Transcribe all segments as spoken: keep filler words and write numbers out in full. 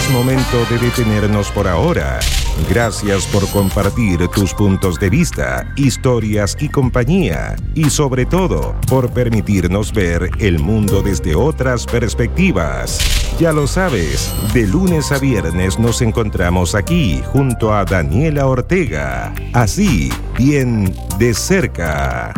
Es momento de detenernos por ahora. Gracias por compartir tus puntos de vista, historias y compañía. Y sobre todo, por permitirnos ver el mundo desde otras perspectivas. Ya lo sabes, de lunes a viernes nos encontramos aquí junto a Daniela Ortega. Así, bien de cerca.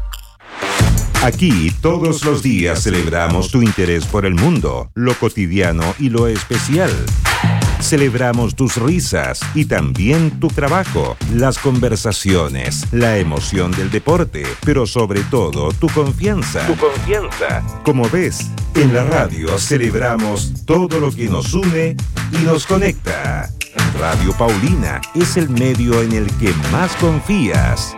Aquí todos los días celebramos tu interés por el mundo, lo cotidiano y lo especial. Celebramos tus risas y también tu trabajo, las conversaciones, la emoción del deporte, pero sobre todo tu confianza. Tu confianza. Como ves, en la radio celebramos todo lo que nos une y nos conecta. Radio Paulina es el medio en el que más confías.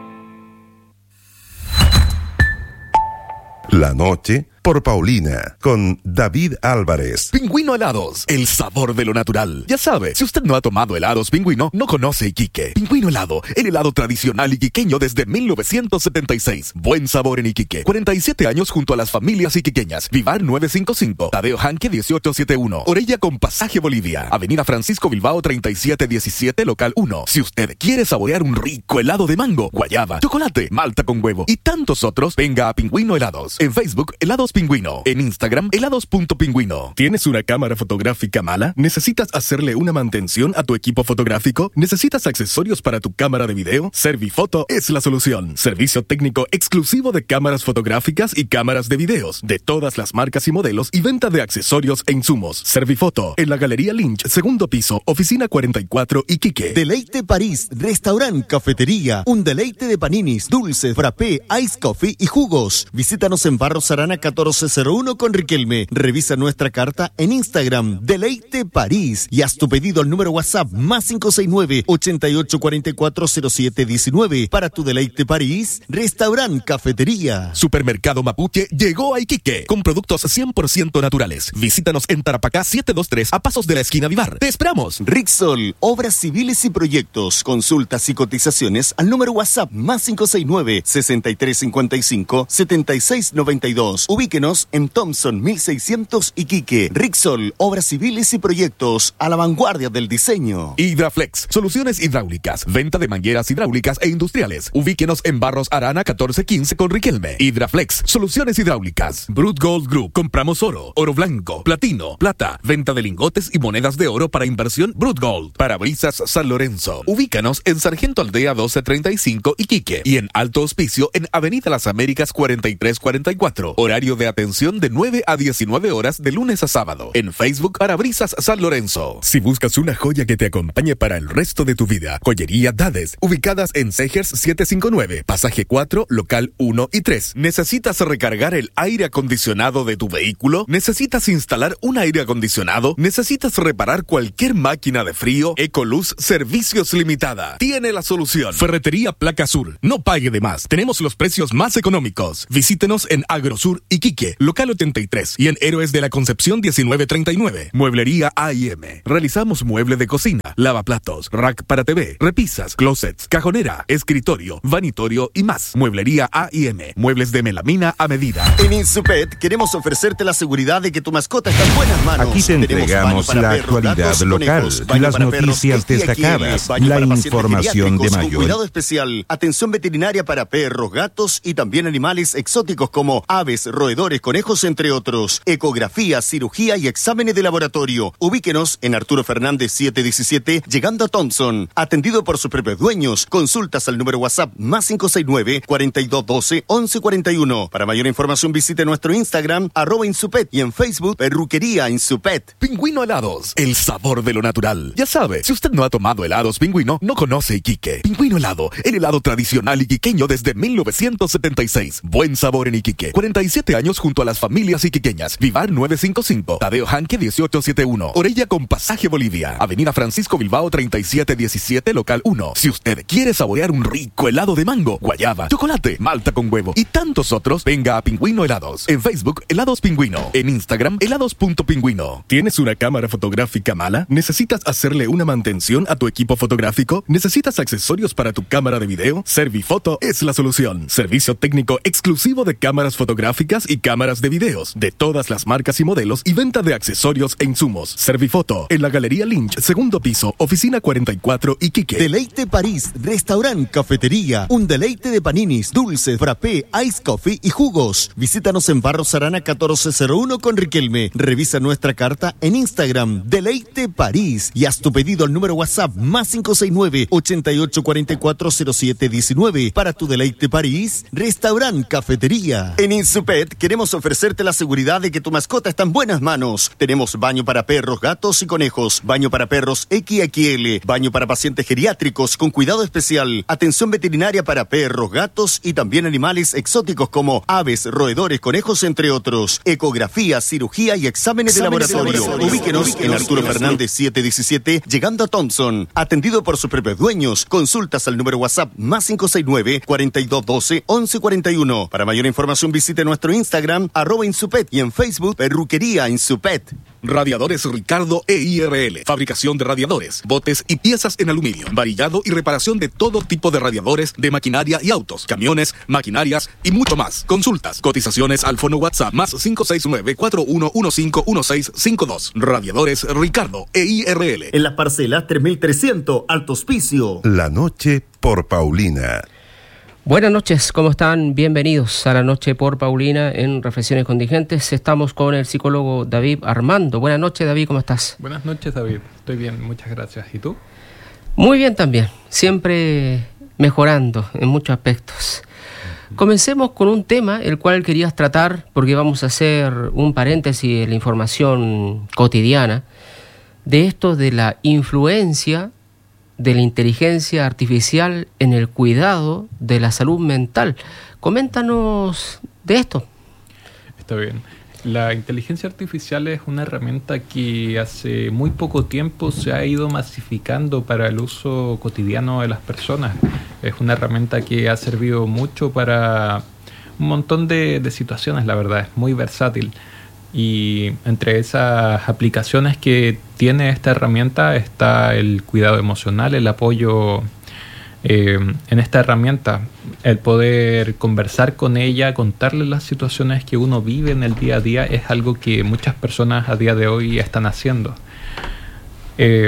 La noche por Paulina, con David Álvarez. Pingüino Helados, el sabor de lo natural. Ya sabe, si usted no ha tomado helados Pingüino, no conoce Iquique. Pingüino Helado, el helado tradicional iquiqueño desde mil novecientos setenta y seis. Buen sabor en Iquique. cuarenta y siete años junto a las familias iquiqueñas. Vivar nueve cinco cinco, Tadeo Janque dieciocho setenta y uno. Orella con pasaje Bolivia. Avenida Francisco Bilbao treinta y siete diecisiete, local uno. Si usted quiere saborear un rico helado de mango, guayaba, chocolate, malta con huevo y tantos otros, venga a Pingüino Helados. En Facebook, Helados Pingüino. En Instagram, helados.pingüino. ¿Tienes una cámara fotográfica mala? ¿Necesitas hacerle una mantención a tu equipo fotográfico? ¿Necesitas accesorios para tu cámara de video? Servifoto es la solución. Servicio técnico exclusivo de cámaras fotográficas y cámaras de videos, de todas las marcas y modelos, y venta de accesorios e insumos. Servifoto, en la Galería Lynch, segundo piso, oficina cuarenta y cuatro, Iquique. Deleite París, restaurante, cafetería, un deleite de paninis, dulces, frappé, ice coffee y jugos. Visítanos en Barros Arana catorce cero uno con Riquelme. Revisa nuestra carta en Instagram, Deleite París, y haz tu pedido al número WhatsApp más cinco seis nueve, ochenta y ocho cuarenta y cuatro cero siete diecinueve. Para tu Deleite París, restaurante, cafetería. Supermercado Mapuche llegó a Iquique con productos cien por ciento naturales. Visítanos en Tarapacá setecientos veintitrés, a pasos de la esquina Vivar. ¡Te esperamos! Rixol, obras civiles y proyectos. Consultas y cotizaciones al número WhatsApp más cinco seis nueve, sesenta y tres cincuenta y cinco, setenta y seis noventa y dos. Ubíquenos en Thompson mil seiscientos Iquique. Rixol, obras civiles y proyectos a la vanguardia del diseño. Hidraflex, soluciones hidráulicas, venta de mangueras hidráulicas e industriales. Ubíquenos en Barros Arana catorce quince con Riquelme. Hidraflex, soluciones hidráulicas. Brut Gold Group, compramos oro, oro blanco, platino, plata, venta de lingotes y monedas de oro para inversión Brut Gold. Parabrisas San Lorenzo. Ubícanos en Sargento Aldea doce treinta y cinco Iquique y en Alto Hospicio en Avenida Las Américas cuarenta y tres cuarenta y cuatro. Horario de atención de nueve a diecinueve horas de lunes a sábado. En Facebook, Parabrisas San Lorenzo. Si buscas una joya que te acompañe para el resto de tu vida, Joyería Dades, ubicadas en Segers setecientos cincuenta y nueve, pasaje cuatro, local uno y tres. ¿Necesitas recargar el aire acondicionado de tu vehículo? ¿Necesitas instalar un aire acondicionado? ¿Necesitas reparar cualquier máquina de frío? Ecoluz Servicios Limitada tiene la solución. Ferretería Placa Sur. No pague de más. Tenemos los precios más económicos. Visítenos en Agrosur Iquique, local ochenta y tres, y en Héroes de la Concepción diecinueve treinta y nueve. Mueblería A y M. Realizamos mueble de cocina, lavaplatos, rack para T V, repisas, closets, cajonera, escritorio, vanitorio y más. Mueblería A y M. Muebles de melamina a medida. En Insupet queremos ofrecerte la seguridad de que tu mascota está en buenas manos. Aquí te entregamos la perros, actualidad gatos, local, conejos, las noticias perros, destacadas, baño la para información de con mayor. cuidado especial, atención veterinaria para perros, gatos y también animales exóticos como aves, roedores, conejos, entre otros. Ecografía, cirugía y exámenes de laboratorio. Ubíquenos en Arturo Fernández setecientos diecisiete, llegando a Thompson. Atendido por sus propios dueños. Consultas al número WhatsApp más cinco seis nueve, cuarenta y dos doce, once cuarenta y uno. Para mayor información visite nuestro Instagram, arroba Insupet, y en Facebook, Perruquería Insupet. Pingüino Helados, el sabor de lo natural. Ya sabe, si usted no ha tomado helados Pingüino, no conoce Iquique. Pingüino Helado, el helado tradicional iquiqueño desde mil novecientos setenta y seis. Buen sabor en Iquique. cuarenta y siete años junto a las familias iquiqueñas. Vivar nueve cinco cinco, Tadeo Janque dieciocho setenta y uno. Orella con pasaje Bolivia. Avenida Francisco Bilbao treinta y siete diecisiete, local uno. Si usted quiere saborear un rico helado de mango, guayaba, chocolate, malta con huevo y tantos otros, venga a Pingüino Helados. En Facebook, Helados Pingüino. En Instagram, helados.pingüino. ¿Tienes una cámara fotográfica mala? ¿Necesitas hacerle una mantención a tu equipo fotográfico? ¿Necesitas accesorios para tu cámara de video? Servifoto es la solución. Servicio técnico exclusivo de cámaras fotográficas y y cámaras de videos de todas las marcas y modelos y venta de accesorios e insumos. Servifoto, en la Galería Lynch, segundo piso, oficina cuarenta y cuatro, Iquique. Deleite París, restaurante, cafetería, un deleite de paninis, dulces, frappé, ice coffee y jugos. Visítanos en Barros Arana catorce cero uno con Riquelme. Revisa nuestra carta en Instagram, Deleite París, y haz tu pedido al número WhatsApp más cinco seis nueve, ochenta y ocho cuarenta y cuatro cero siete diecinueve. Para tu Deleite París, restaurante, cafetería. En Insupet queremos ofrecerte la seguridad de que tu mascota está en buenas manos. Tenemos baño para perros, gatos y conejos, baño para perros equis equis ele, baño para pacientes geriátricos con cuidado especial, atención veterinaria para perros, gatos y también animales exóticos como aves, roedores, conejos, entre otros. Ecografía, cirugía y exámenes, exámenes de laboratorio. De laboratorio. Ubíquenos, Ubíquenos en Arturo Fernández setecientos diecisiete, llegando a Thompson. Atendido por sus propios dueños. Consultas al número WhatsApp más cinco seis nueve, cuarenta y dos doce, once cuarenta y uno. Para mayor información visite nuestro Instagram, arroba Insupet, y en Facebook, Perruquería Insupet. Radiadores Ricardo E I R L. Fabricación de radiadores, botes y piezas en aluminio. Varillado y reparación de todo tipo de radiadores, de maquinaria y autos, camiones, maquinarias y mucho más. Consultas, cotizaciones al fono WhatsApp más cinco seis nueve, cuatro uno uno cinco uno seis cinco dos. Radiadores Ricardo E I R L. En las parcelas tres mil trescientos, Alto Hospicio. La noche por Paulina. Buenas noches, ¿cómo están? Bienvenidos a la noche por Paulina en Reflexiones Contingentes. Estamos con el psicólogo David Armando. Buenas noches, David, ¿cómo estás? Buenas noches, David. Estoy bien, muchas gracias. ¿Y tú? Muy bien también, siempre mejorando en muchos aspectos. Comencemos con un tema el cual querías tratar, porque vamos a hacer un paréntesis en la información cotidiana de esto de la influencia de la inteligencia artificial en el cuidado de la salud mental. Coméntanos de esto. Está bien. La inteligencia artificial es una herramienta que hace muy poco tiempo se ha ido masificando para el uso cotidiano de las personas. Es una herramienta que ha servido mucho para un montón de, de situaciones, la verdad. Es muy versátil. Y entre esas aplicaciones que tiene esta herramienta está el cuidado emocional, el apoyo eh, en esta herramienta, el poder conversar con ella, contarle las situaciones que uno vive en el día a día, es algo que muchas personas a día de hoy están haciendo. Eh,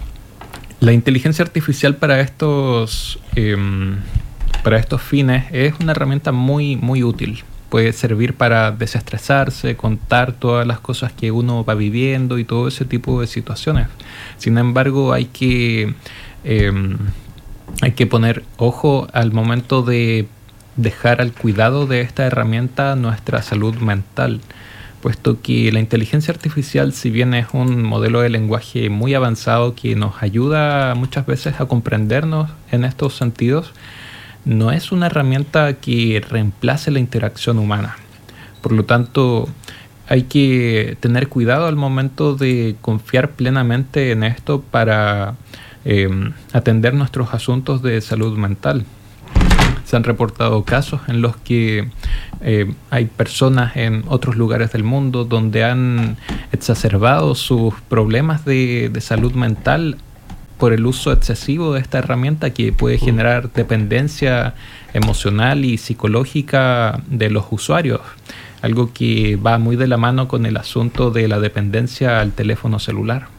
la inteligencia artificial para estos, eh, para estos fines es una herramienta muy, muy útil. Puede servir para desestresarse, contar todas las cosas que uno va viviendo y todo ese tipo de situaciones. Sin embargo, hay que, eh, hay que poner ojo al momento de dejar al cuidado de esta herramienta nuestra salud mental, puesto que la inteligencia artificial, si bien es un modelo de lenguaje muy avanzado que nos ayuda muchas veces a comprendernos en estos sentidos, no es una herramienta que reemplace la interacción humana. Por lo tanto, hay que tener cuidado al momento de confiar plenamente en esto para eh, atender nuestros asuntos de salud mental. Se han reportado casos en los que eh, hay personas en otros lugares del mundo donde han exacerbado sus problemas de, de salud mental por el uso excesivo de esta herramienta, que puede generar dependencia emocional y psicológica de los usuarios, algo que va muy de la mano con el asunto de la dependencia al teléfono celular,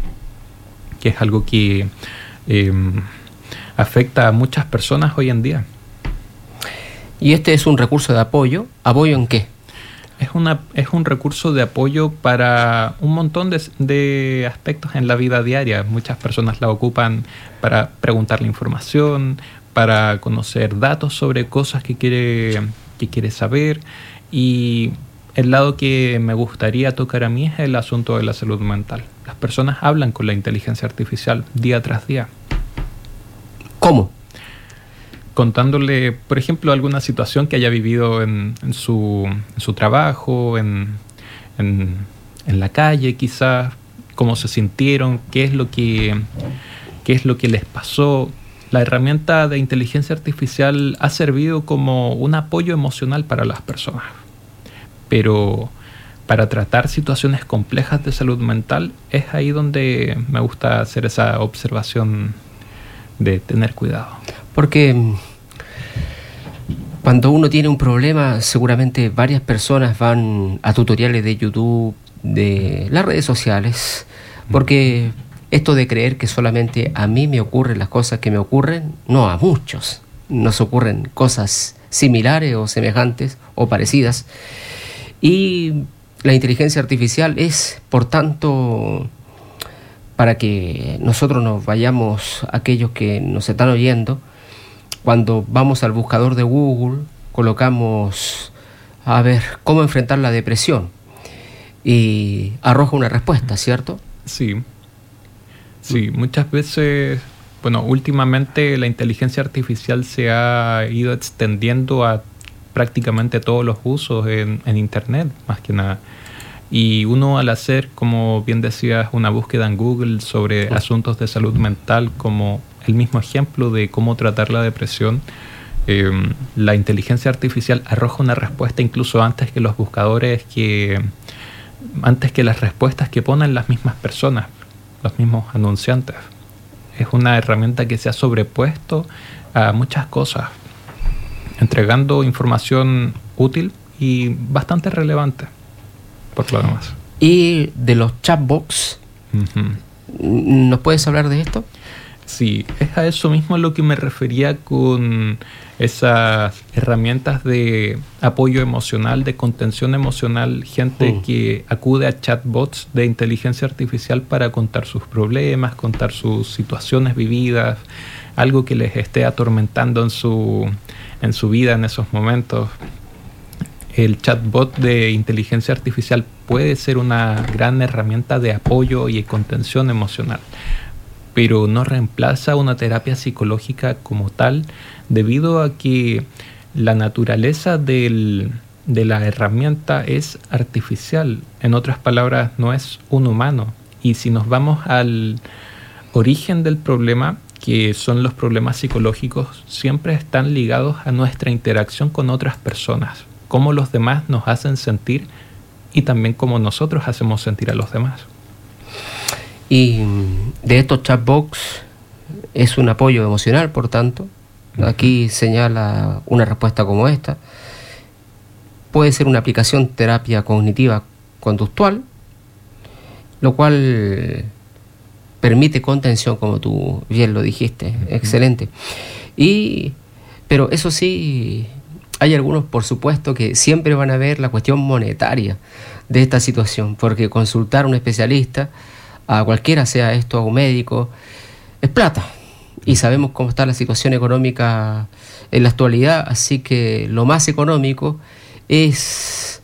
que es algo que eh, afecta a muchas personas hoy en día. ¿Y este es un recurso de apoyo? ¿Apoyo en qué? Es, una, es un recurso de apoyo para un montón de, de aspectos en la vida diaria. Muchas personas la ocupan para preguntarle información, para conocer datos sobre cosas que quiere, que quiere saber. Y el lado que me gustaría tocar a mí es el asunto de la salud mental. Las personas hablan con la inteligencia artificial día tras día. ¿Cómo? Contándole, por ejemplo, alguna situación que haya vivido en, en, su, en su trabajo, en, en, en la calle quizás, cómo se sintieron, qué es lo que, qué es lo que les pasó. La herramienta de inteligencia artificial ha servido como un apoyo emocional para las personas. Pero para tratar situaciones complejas de salud mental es ahí donde me gusta hacer esa observación de tener cuidado. Porque Cuando uno tiene un problema, seguramente varias personas van a tutoriales de YouTube, de las redes sociales, porque esto de creer que solamente a mí me ocurren las cosas que me ocurren, no, a muchos nos ocurren cosas similares o semejantes o parecidas. Y la inteligencia artificial es, por tanto, para que nosotros nos vayamos, aquellos que nos están oyendo, cuando vamos al buscador de Google, colocamos, a ver, cómo enfrentar la depresión, y arroja una respuesta, ¿cierto? Sí. Sí, muchas veces, bueno, últimamente la inteligencia artificial se ha ido extendiendo a prácticamente todos los usos en, en Internet, más que nada. Y uno, al hacer, como bien decías, una búsqueda en Google sobre asuntos de salud mental, como el mismo ejemplo de cómo tratar la depresión, eh, la inteligencia artificial arroja una respuesta incluso antes que los buscadores, que antes que las respuestas que ponen las mismas personas, los mismos anunciantes. Es una herramienta que se ha sobrepuesto a muchas cosas, entregando información útil y bastante relevante, por lo demás. Y de los chatbots, uh-huh. ¿nos puedes hablar de esto? Sí, es a eso mismo a lo que me refería con esas herramientas de apoyo emocional, de contención emocional, gente uh. que acude a chatbots de inteligencia artificial para contar sus problemas, contar sus situaciones vividas, algo que les esté atormentando en su, en su vida en esos momentos. El chatbot de inteligencia artificial puede ser una gran herramienta de apoyo y contención emocional, pero no reemplaza una terapia psicológica como tal, debido a que la naturaleza del, de la herramienta es artificial. En otras palabras, no es un humano. Y si nos vamos al origen del problema, que son los problemas psicológicos, siempre están ligados a nuestra interacción con otras personas, cómo los demás nos hacen sentir y también cómo nosotros hacemos sentir a los demás. Y de estos chatbots es un apoyo emocional, por tanto. Aquí señala una respuesta como esta. Puede ser una aplicación terapia cognitiva conductual, lo cual permite contención, como tú bien lo dijiste. Uh-huh. Excelente. Y, pero eso sí, hay algunos, por supuesto, que siempre van a ver la cuestión monetaria de esta situación, porque consultar a un especialista, a cualquiera, sea esto a un médico, es plata. Y sabemos cómo está la situación económica en la actualidad, así que lo más económico es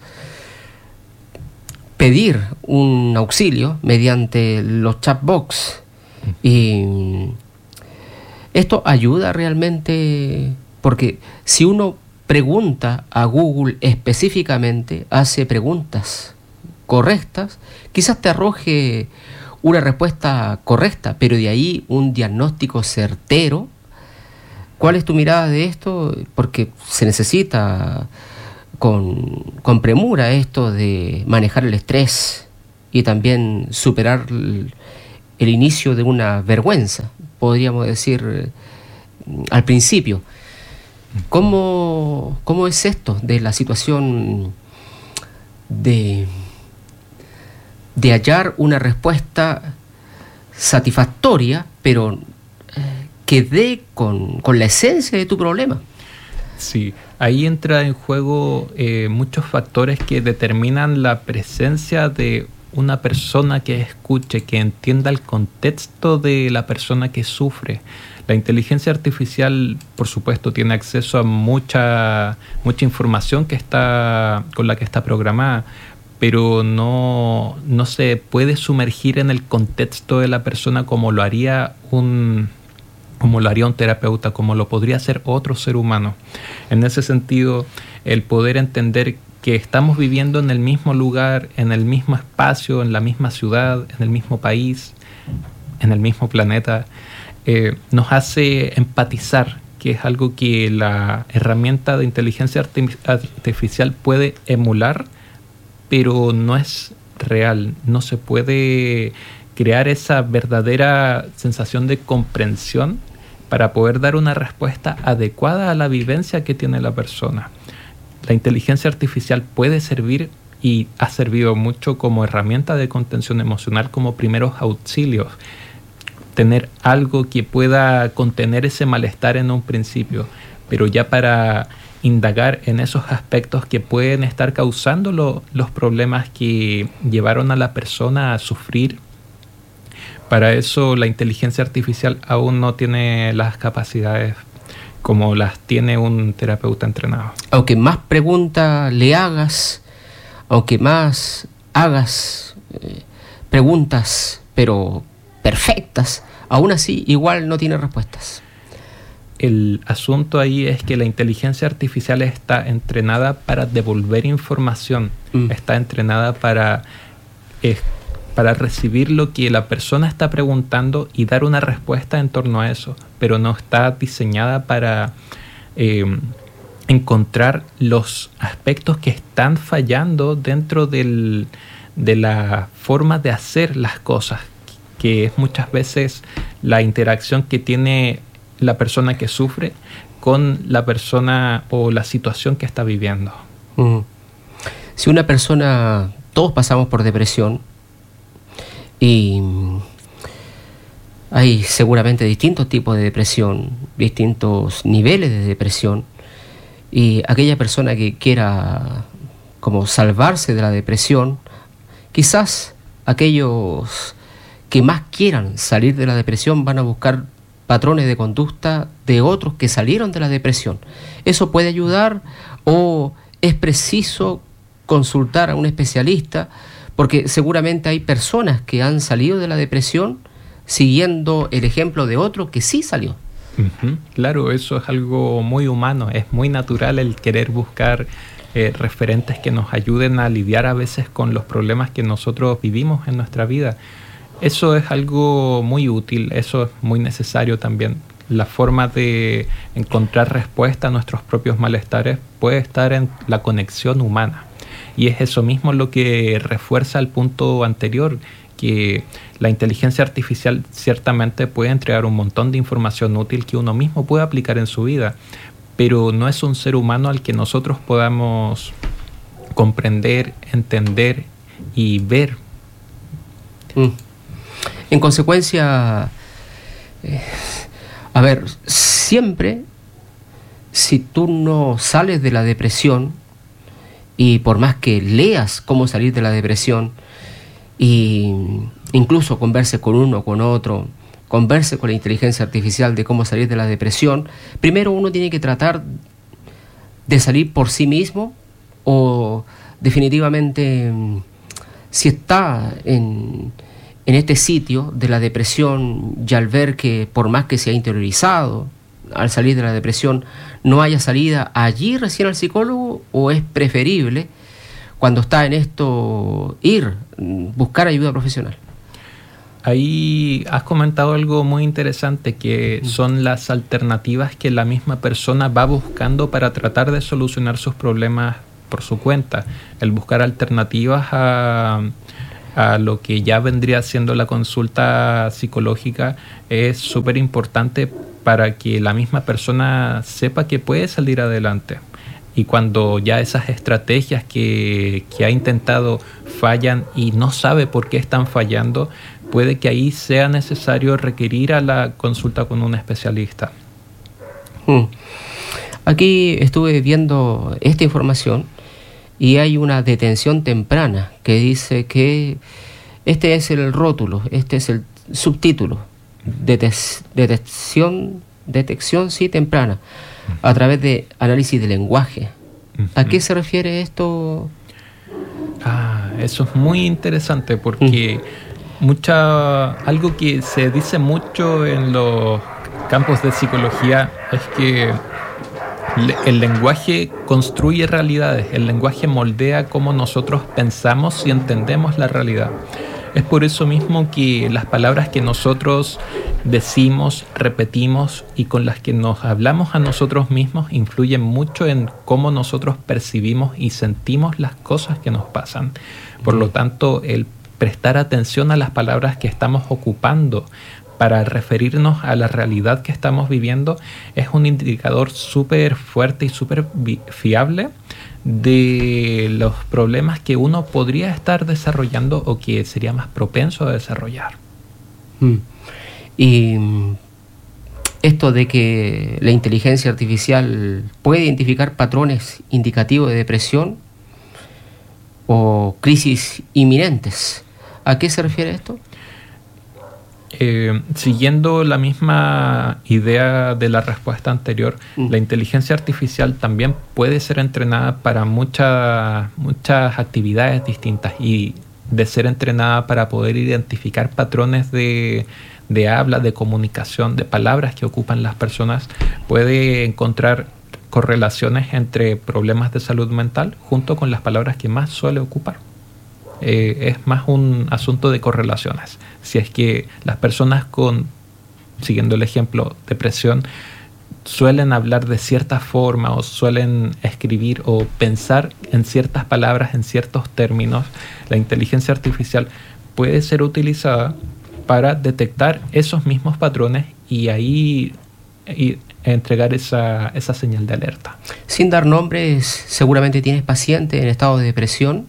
pedir un auxilio mediante los chatbots. Y esto ayuda realmente, porque si uno pregunta a Google específicamente, hace preguntas correctas, quizás te arroje una respuesta correcta, pero de ahí un diagnóstico certero. ¿Cuál es tu mirada de esto? Porque se necesita con, con premura esto de manejar el estrés y también superar el, el inicio de una vergüenza, podríamos decir, al principio. ¿Cómo, cómo es esto de la situación de... de hallar una respuesta satisfactoria, pero eh, que dé con, con la esencia de tu problema? Sí, ahí entra en juego eh, muchos factores que determinan la presencia de una persona que escuche, que entienda el contexto de la persona que sufre. La inteligencia artificial, por supuesto, tiene acceso a mucha, mucha información que está, con la que está programada, pero no, no se puede sumergir en el contexto de la persona como lo haría un, como lo haría un terapeuta, como lo podría hacer otro ser humano. En ese sentido, el poder entender que estamos viviendo en el mismo lugar, en el mismo espacio, en la misma ciudad, en el mismo país, en el mismo planeta, eh, nos hace empatizar, que es algo que la herramienta de inteligencia artificial puede emular, pero no es real. No se puede crear esa verdadera sensación de comprensión para poder dar una respuesta adecuada a la vivencia que tiene la persona. La inteligencia artificial puede servir y ha servido mucho como herramienta de contención emocional, como primeros auxilios. Tener algo que pueda contener ese malestar en un principio, pero ya para indagar en esos aspectos que pueden estar causando lo, los problemas que llevaron a la persona a sufrir. Para eso la inteligencia artificial aún no tiene las capacidades como las tiene un terapeuta entrenado. Aunque más preguntas le hagas, aunque más hagas eh, preguntas, pero perfectas, aún así igual no tiene respuestas. El asunto ahí es que la inteligencia artificial está entrenada para devolver información, mm. está entrenada para, eh, para recibir lo que la persona está preguntando y dar una respuesta en torno a eso, pero no está diseñada para eh, encontrar los aspectos que están fallando dentro del, de la forma de hacer las cosas, que es muchas veces la interacción que tiene la persona que sufre con la persona o la situación que está viviendo. Mm. Si una persona, todos pasamos por depresión y hay seguramente distintos tipos de depresión, distintos niveles de depresión, y aquella persona que quiera como salvarse de la depresión, quizás aquellos que más quieran salir de la depresión van a buscar patrones de conducta de otros que salieron de la depresión. ¿Eso puede ayudar o es preciso consultar a un especialista? Porque seguramente hay personas que han salido de la depresión siguiendo el ejemplo de otro que sí salió. Uh-huh. Claro, eso es algo muy humano, es muy natural el querer buscar eh, referentes que nos ayuden a lidiar a veces con los problemas que nosotros vivimos en nuestra vida. Eso es algo muy útil, eso es muy necesario también. La forma de encontrar respuesta a nuestros propios malestares puede estar en la conexión humana. Y es eso mismo lo que refuerza el punto anterior, que la inteligencia artificial ciertamente puede entregar un montón de información útil que uno mismo puede aplicar en su vida, pero no es un ser humano al que nosotros podamos comprender, entender y ver. Mm. En consecuencia, eh, a ver, siempre si tú no sales de la depresión, y por más que leas cómo salir de la depresión, y incluso converse con uno o con otro, converse con la inteligencia artificial de cómo salir de la depresión, primero uno tiene que tratar de salir por sí mismo, o definitivamente si está en... en este sitio de la depresión, y al ver que por más que se ha interiorizado, al salir de la depresión no haya salida, allí recién al psicólogo, o es preferible cuando está en esto ir, buscar ayuda profesional. Ahí has comentado algo muy interesante, que son las alternativas que la misma persona va buscando para tratar de solucionar sus problemas por su cuenta. El buscar alternativas a... a lo que ya vendría siendo la consulta psicológica es súper importante para que la misma persona sepa que puede salir adelante. Y cuando ya esas estrategias que, que ha intentado fallan y no sabe por qué están fallando, puede que ahí sea necesario requerir a la consulta con un especialista. Hmm. Aquí estuve viendo esta información y hay una detención temprana que dice que este es el rótulo, este es el subtítulo, Detec- detección, detección sí temprana, a través de análisis de lenguaje. ¿A qué se refiere esto? Ah, eso es muy interesante porque mm. mucha, algo que se dice mucho en los campos de psicología es que el lenguaje construye realidades, el lenguaje moldea cómo nosotros pensamos y entendemos la realidad. Es por eso mismo que las palabras que nosotros decimos, repetimos y con las que nos hablamos a nosotros mismos influyen mucho en cómo nosotros percibimos y sentimos las cosas que nos pasan. Por lo tanto, el prestar atención a las palabras que estamos ocupando para referirnos a la realidad que estamos viviendo, es un indicador súper fuerte y súper fiable de los problemas que uno podría estar desarrollando o que sería más propenso a desarrollar. Mm. Y esto de que la inteligencia artificial puede identificar patrones indicativos de depresión o crisis inminentes, ¿a qué se refiere esto? Eh, siguiendo la misma idea de la respuesta anterior, mm. la inteligencia artificial también puede ser entrenada para muchas muchas actividades distintas, y de ser entrenada para poder identificar patrones de, de habla, de comunicación, de palabras que ocupan las personas, puede encontrar correlaciones entre problemas de salud mental junto con las palabras que más suele ocupar. Eh, es más un asunto de correlaciones. Si es que las personas con, siguiendo el ejemplo, depresión, suelen hablar de cierta forma o suelen escribir o pensar en ciertas palabras, en ciertos términos, la inteligencia artificial puede ser utilizada para detectar esos mismos patrones y ahí y entregar esa, esa señal de alerta. Sin dar nombres, seguramente tienes pacientes en estado de depresión.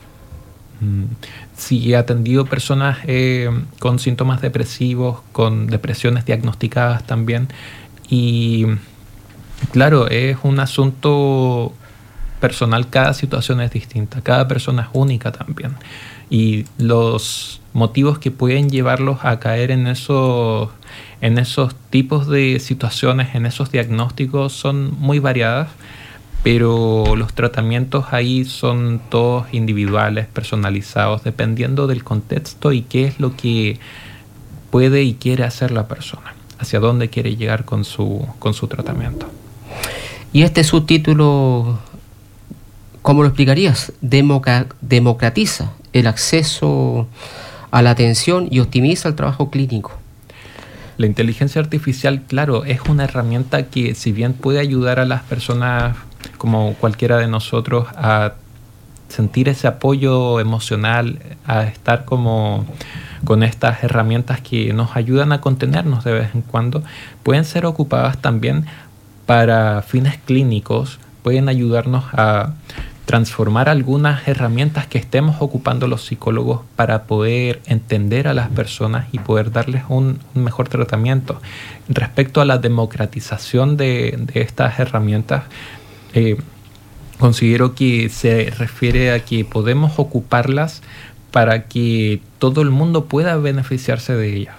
Sí, he atendido personas eh, con síntomas depresivos, con depresiones diagnosticadas también, y claro, es un asunto personal, cada situación es distinta, cada persona es única también, y los motivos que pueden llevarlos a caer en esos, en esos tipos de situaciones, en esos diagnósticos, son muy variadas. Pero los tratamientos ahí son todos individuales, personalizados, dependiendo del contexto y qué es lo que puede y quiere hacer la persona, hacia dónde quiere llegar con su, con su tratamiento. Y este subtítulo, ¿cómo lo explicarías? Democa- democratiza el acceso a la atención y optimiza el trabajo clínico. La inteligencia artificial, claro, es una herramienta que, si bien puede ayudar a las personas como cualquiera de nosotros a sentir ese apoyo emocional, a estar como con estas herramientas que nos ayudan a contenernos de vez en cuando, pueden ser ocupadas también para fines clínicos, pueden ayudarnos a transformar algunas herramientas que estemos ocupando los psicólogos para poder entender a las personas y poder darles un, un mejor tratamiento. Respecto a la democratización de, de estas herramientas, Eh, considero que se refiere a que podemos ocuparlas para que todo el mundo pueda beneficiarse de ellas.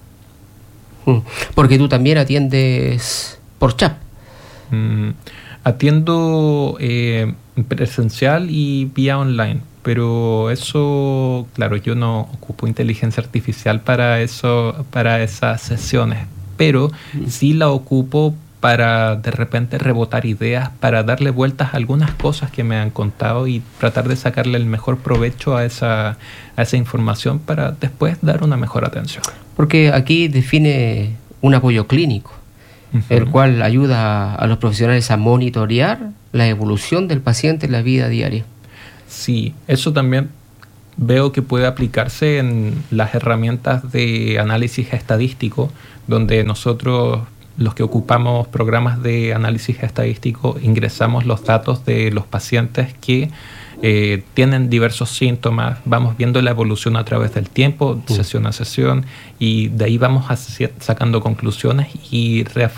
Porque tú también atiendes por chat. Mm, atiendo eh, presencial y vía online, pero eso, claro, yo no ocupo inteligencia artificial para eso, para esas sesiones, pero mm. sí la ocupo para de repente rebotar ideas, para darle vueltas a algunas cosas que me han contado y tratar de sacarle el mejor provecho a esa, a esa información para después dar una mejor atención. Porque aquí define un apoyo clínico, uh-huh. el cual ayuda a los profesionales a monitorear la evolución del paciente en la vida diaria. Sí, eso también veo que puede aplicarse en las herramientas de análisis estadístico, donde nosotros, los que ocupamos programas de análisis estadístico, ingresamos los datos de los pacientes que eh, tienen diversos síntomas, vamos viendo la evolución a través del tiempo, uh. sesión a sesión, y de ahí vamos a, sacando conclusiones y